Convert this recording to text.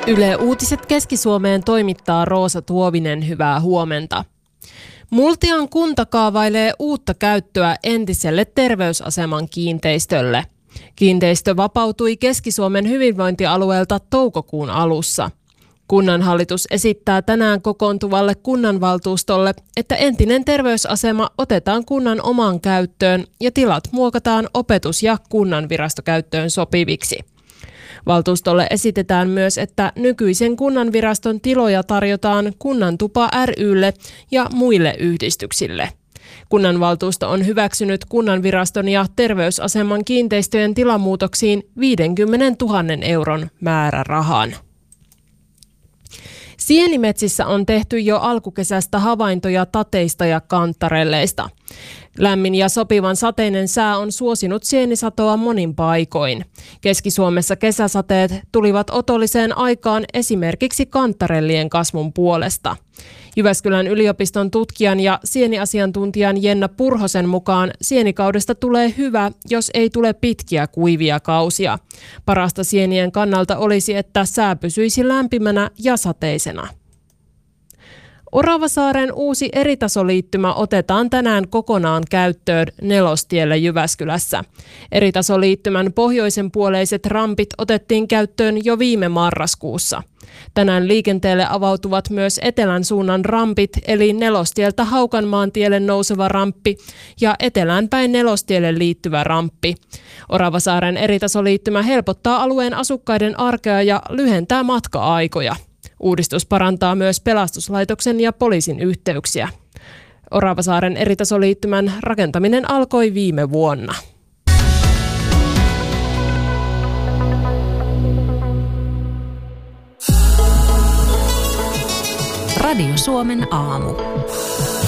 Yle Uutiset Keski-Suomeen toimittaa Roosa Tuovinen, hyvää huomenta. Multian kunta kaavailee uutta käyttöä entiselle terveysaseman kiinteistölle. Kiinteistö vapautui Keski-Suomen hyvinvointialueelta toukokuun alussa. Kunnanhallitus esittää tänään kokoontuvalle kunnanvaltuustolle, että entinen terveysasema otetaan kunnan omaan käyttöön ja tilat muokataan opetus- ja kunnanvirastokäyttöön sopiviksi. Valtuustolle esitetään myös, että nykyisen kunnanviraston tiloja tarjotaan Kunnantupa ry:lle ja muille yhdistyksille. Kunnanvaltuusto on hyväksynyt kunnanviraston ja terveysaseman kiinteistöjen tilamuutoksiin 50 000 euron määrärahan. Sienimetsissä on tehty jo alkukesästä havaintoja tateista ja kanttarelleista. Lämmin ja sopivan sateinen sää on suosinut sienisatoa monin paikoin. Keski-Suomessa kesäsateet tulivat otolliseen aikaan esimerkiksi kanttarellien kasvun puolesta. Jyväskylän yliopiston tutkijan ja sieniasiantuntijan Jenna Purhosen mukaan sienikaudesta tulee hyvä, jos ei tule pitkiä kuivia kausia. Parasta sienien kannalta olisi, että sää pysyisi lämpimänä ja sateisena. Oravasaaren uusi eritasoliittymä otetaan tänään kokonaan käyttöön Nelostiellä Jyväskylässä. Eritasoliittymän pohjoisen puoleiset rampit otettiin käyttöön jo viime marraskuussa. Tänään liikenteelle avautuvat myös etelän suunnan rampit, eli Nelostieltä Haukanmaantielle nouseva ramppi ja etelään päin Nelostielle liittyvä ramppi. Oravasaaren eritasoliittymä helpottaa alueen asukkaiden arkea ja lyhentää matka-aikoja. Uudistus parantaa myös pelastuslaitoksen ja poliisin yhteyksiä. Oravasaaren eritasoliittymän rakentaminen alkoi viime vuonna. Radio Suomen aamu.